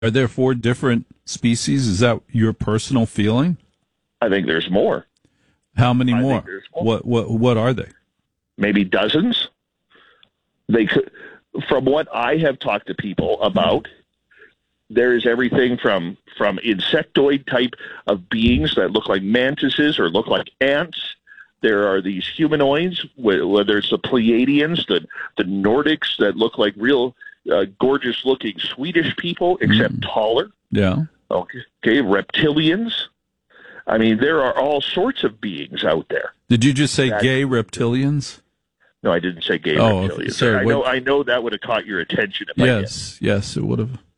Are there 4 different species? Is that your personal feeling? I think there's more. How many more? Think there's more. What are they? Maybe dozens. They could, from what I have talked to people about, there is everything from insectoid type of beings that look like mantises or look like ants. There are these humanoids, whether it's the Pleiadians, the Nordics that look like real gorgeous-looking Swedish people, except taller. Yeah. Okay, reptilians. I mean, there are all sorts of beings out there. Did you just say gay reptilians? No, I didn't say gay reptilians. Okay. Sorry, I know that would have caught your attention if I did. Yes, it would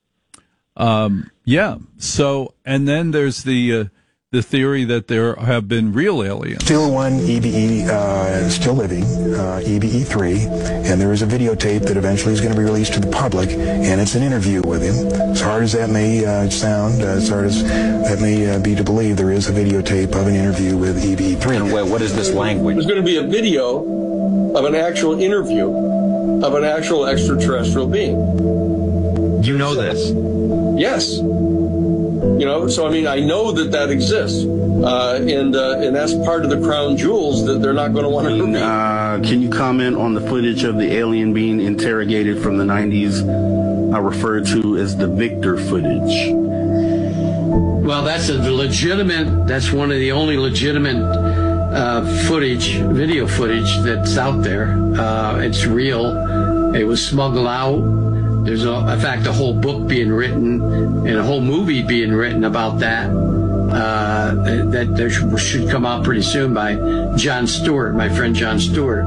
have. Yeah. So, and then there's the theory that there have been real aliens. Still one EBE, still living, EBE3, and there is a videotape that eventually is going to be released to the public, and it's an interview with him. As hard as that may sound, as hard as that may be to believe, there is a videotape of an interview with EBE3. And what is this language? There's going to be a video of an actual interview of an actual extraterrestrial being. You know this? Yes. You know, so I mean, I know that exists, and that's part of the crown jewels that they're not going to want to reveal. Can you comment on the footage of the alien being interrogated from the 90s, referred to as the Victor footage? Well, that's that's one of the only legitimate video footage that's out there. It's real. It was smuggled out. There's, in fact, a whole book being written and a whole movie being written about that. That there should come out pretty soon by Jon Stewart, my friend Jon Stewart.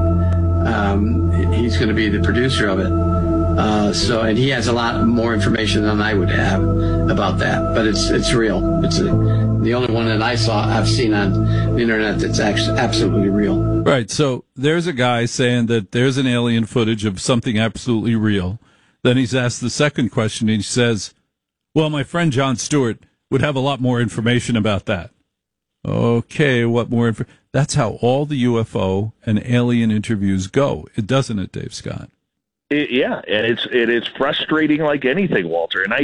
He's going to be the producer of it. And he has a lot more information than I would have about that. But it's real. It's the only one that I've seen on the internet that's actually absolutely real. Right. So there's a guy saying that there's an alien footage of something absolutely real. Then he's asked the second question, and he says, well, my friend Jon Stewart would have a lot more information about that. Okay, what more information? That's how all the UFO and alien interviews go, doesn't it, Dave Scott? Yeah, and it's frustrating like anything, Walter. And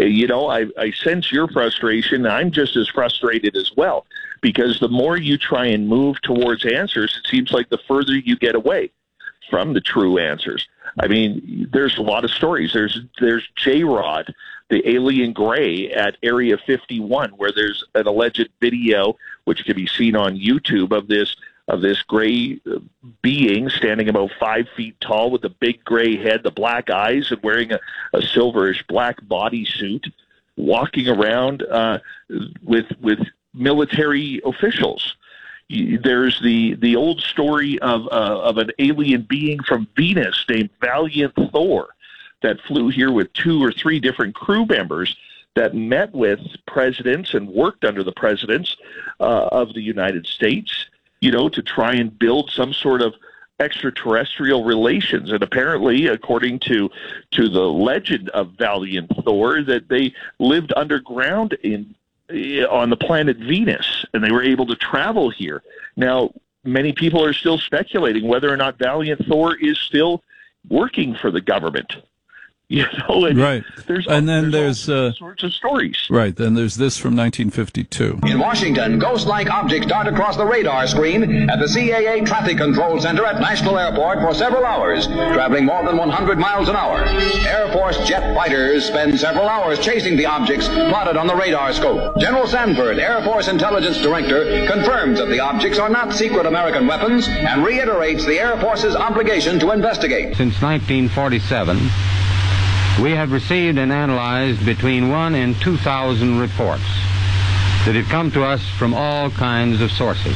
I sense your frustration. I'm just as frustrated as well, because the more you try and move towards answers, it seems like the further you get away from the true answers. I mean, there's a lot of stories. There's J-Rod, the alien gray at Area 51, where there's an alleged video which can be seen on YouTube of this gray being standing about 5 feet tall with a big gray head, the black eyes, and wearing a silverish black bodysuit, walking around with military officials. There's the old story of an alien being from Venus named Valiant Thor that flew here with 2 or 3 different crew members that met with presidents and worked under the presidents of the United States, to try and build some sort of extraterrestrial relations. And apparently, according to the legend of Valiant Thor, that they lived underground on the planet Venus, and they were able to travel here. Now, many people are still speculating whether or not Valiant Thor is still working for the government. Right. There's all sorts of stories. Right. Then there's this from 1952. In Washington, ghost-like objects dart across the radar screen at the CAA Traffic Control Center at National Airport for several hours, traveling more than 100 miles an hour. Air Force jet fighters spend several hours chasing the objects plotted on the radar scope. General Sanford, Air Force Intelligence Director, confirms that the objects are not secret American weapons and reiterates the Air Force's obligation to investigate. Since 1947, we have received and analyzed between 1,000 and 2,000 reports that have come to us from all kinds of sources.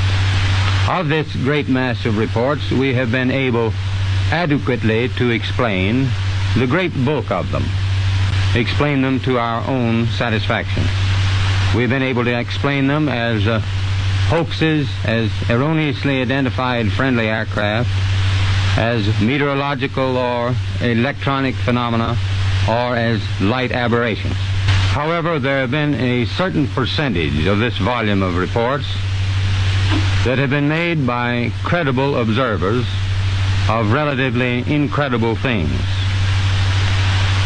Of this great mass of reports, we have been able adequately to explain the great bulk of them, explain them to our own satisfaction. We've been able to explain them as hoaxes, as erroneously identified friendly aircraft, as meteorological or electronic phenomena, or as light aberrations. However, there have been a certain percentage of this volume of reports that have been made by credible observers of relatively incredible things.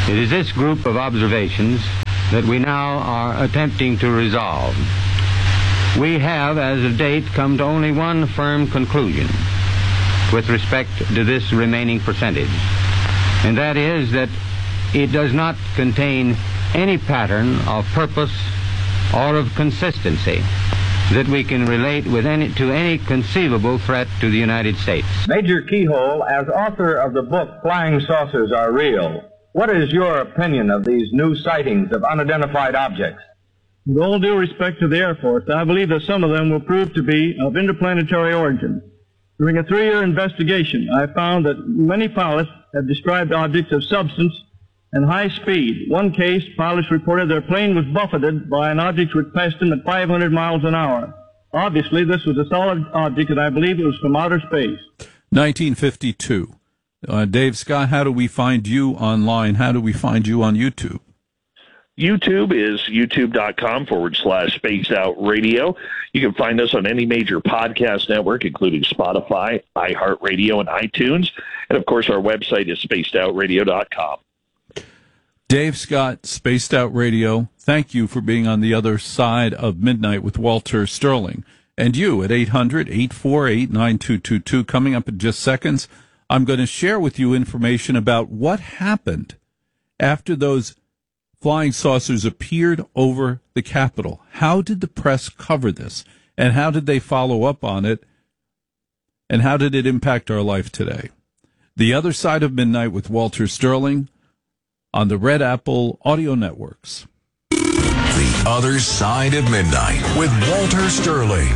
It is this group of observations that we now are attempting to resolve. We have, as of date, come to only one firm conclusion with respect to this remaining percentage, and that is that it does not contain any pattern of purpose or of consistency that we can relate with to any conceivable threat to the United States. Major Keyhole, as author of the book Flying Saucers Are Real, what is your opinion of these new sightings of unidentified objects? With all due respect to the Air Force, I believe that some of them will prove to be of interplanetary origin. During a 3-year investigation, I found that many pilots have described objects of substance and high speed. One case, pilots reported their plane was buffeted by an object which passed them at 500 miles an hour. Obviously, this was a solid object, and I believe it was from outer space. 1952. Dave Scott, how do we find you online? How do we find you on YouTube? YouTube is youtube.com/Spaced Out Radio. You can find us on any major podcast network, including Spotify, iHeartRadio, and iTunes. And, of course, our website is spacedoutradio.com. Dave Scott, Spaced Out Radio, thank you for being on the other side of midnight with Walter Sterling. And you at 800-848-9222. Coming up in just seconds, I'm going to share with you information about what happened after those flying saucers appeared over the Capitol. How did the press cover this? And how did they follow up on it? And how did it impact our life today? The Other Side of Midnight with Walter Sterling on the Red Apple Audio Networks. The Other Side of Midnight with Walter Sterling.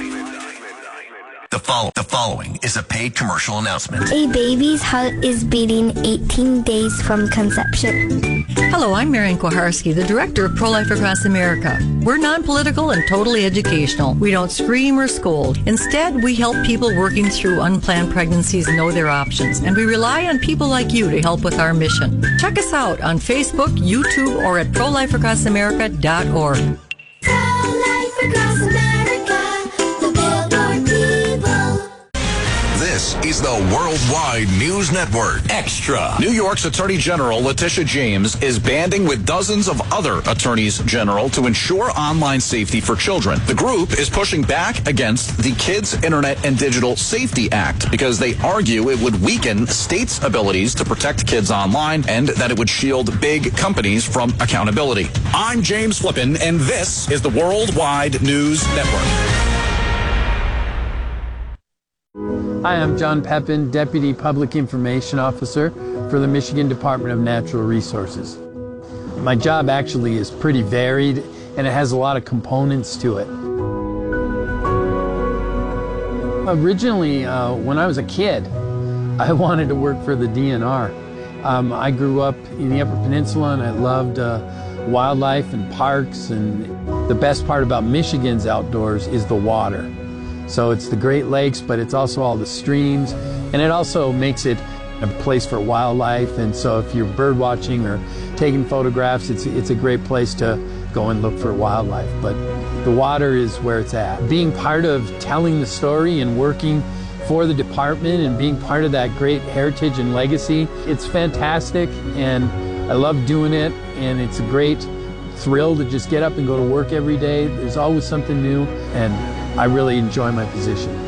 The following is a paid commercial announcement. A baby's heart is beating 18 days from conception. Hello, I'm Marian Kuharski, the director of Pro-Life Across America. We're non-political and totally educational. We don't scream or scold. Instead, we help people working through unplanned pregnancies know their options, and we rely on people like you to help with our mission. Check us out on Facebook, YouTube, or at prolifeacrossamerica.org. Pro-Life Across America, the Billboard people. This is the Worldwide News Network. Extra. New York's Attorney General Letitia James is banding with dozens of other attorneys general to ensure online safety for children. The group is pushing back against the Kids Internet and Digital Safety Act because they argue it would weaken states' abilities to protect kids online and that it would shield big companies from accountability. I'm James Flippin, and this is the Worldwide News Network. Hi, I'm John Pepin, Deputy Public Information Officer for the Michigan Department of Natural Resources. My job actually is pretty varied, and it has a lot of components to it. Originally, when I was a kid, I wanted to work for the DNR. I grew up in the Upper Peninsula, and I loved wildlife and parks, and the best part about Michigan's outdoors is the water. So it's the Great Lakes, but it's also all the streams, and it also makes it a place for wildlife. And so if you're bird watching or taking photographs, it's a great place to go and look for wildlife. But the water is where it's at. Being part of telling the story and working for the department and being part of that great heritage and legacy, it's fantastic, and I love doing it, and it's a great thrill to just get up and go to work every day. There's always something new, and I really enjoy my position.